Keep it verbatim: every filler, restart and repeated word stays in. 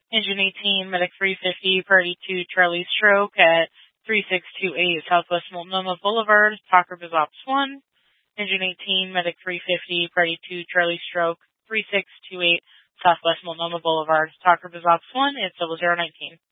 Engine eighteen, Medic three fifty, Priority two, Charlie Stroke at three six two eight Southwest Multnomah Boulevard, Talk Group is Ops one. Engine eighteen, Medic three fifty, Priority two, Charlie Stroke, three six two eight Southwest Multnomah Boulevard, Talk Group is Ops one, it's double zero nineteen.